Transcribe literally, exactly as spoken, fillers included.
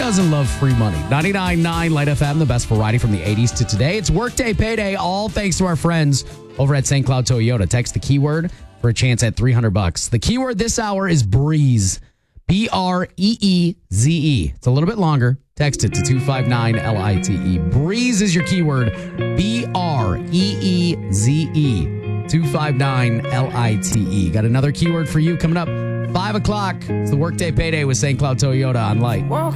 doesn't love free money? ninety-nine point nine Light F M, the best variety from the eighties to today. It's Workday Payday, all thanks to our friends over at Saint Cloud Toyota. Text the keyword for a chance at three hundred bucks. The keyword this hour is breeze. B R E E Z E. It's a little bit longer. Text it to two five nine L I T E. Breeze is your keyword. B R E E Z E. two five nine L I T E. Got another keyword for you coming up. five o'clock. It's the Workday Payday with Saint Cloud Toyota on Light.